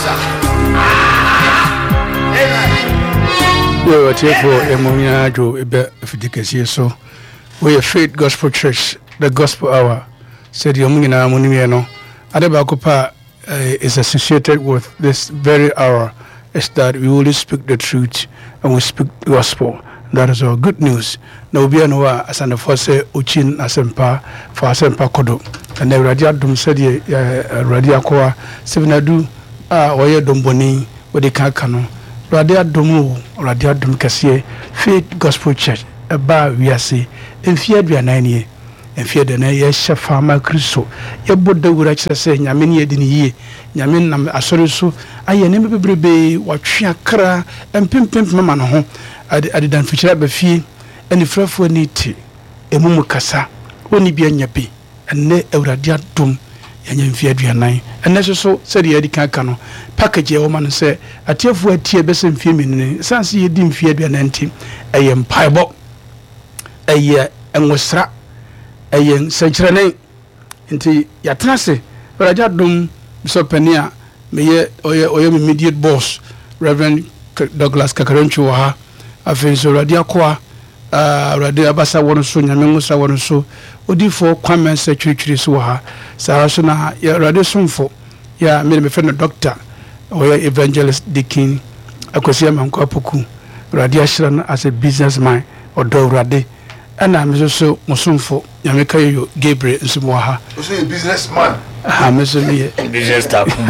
Yo, for Emonia Joe, Efficacy. So, we are Faith Gospel Church, the Gospel Hour. Said Yomina Munimiano. Adebakopa is associated with this very hour. Is that we only speak the truth and we speak the gospel. That is our good news. Now we are now as an force Uchin Asempa for Asempa Kodo. And the Radia Dum said Radia Koa 7adu Oye Domboni where they can't cano. Radia Domu Radia Dum Cassie Faith Gospel Church a bar we are say in fear we are 9 years. And fear the nay chef farmer Christo. Your Buddha would actually say Yamini didn't ye Yamin Nam Asoriso. I never be what Chiakra and Pimp Mamma home. I didn't feature up a fee and the fluff need tea. A mumukasa only be a yappy and ne Euradia Dum and fear we are 9. And that's so said the Eddie Cano. Package a woman say a tear for a tear best and female. Sans ye didn't fear be an anti. I am piebop a year and was struck. A young century into Yatrase, but I just don't so penia, may or your immediate boss, Reverend Douglas Kakaranchua, a face of Radiaqua, Radia Bassa Wanaso, Yamusa Wanaso, Odi for Kwame Secretary Suha, Sarasuna, Radisson for, ya made me friend a doctor, or evangelist Dickin, Akosia Mankopuku, Radiashran as a businessman or Do Rade. And I'm also Musumfo, Yamaka Gabriel Sumuha. Also a businessman. I'm also business tycoon.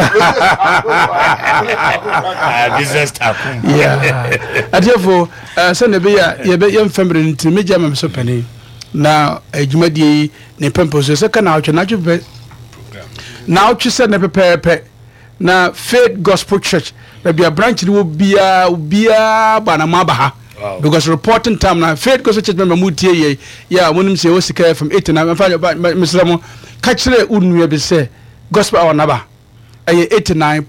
Business tycoon. Yeah. And therefore, Sanabia, young family to me, Jam so penny. Now, a Jumadi, Nepempos, a second out, and program. Now, she said, never prepare. Now, Faith Gospel Church, there be a branch will be a Banamabaha. Wow. Because reporting time now, Faith Gospel Church member Mutie, yeah, when him say what's the from 8 and I'm fine about Mr. Ramo, catch the Udun, we say, Gospel Hour Naba, 89.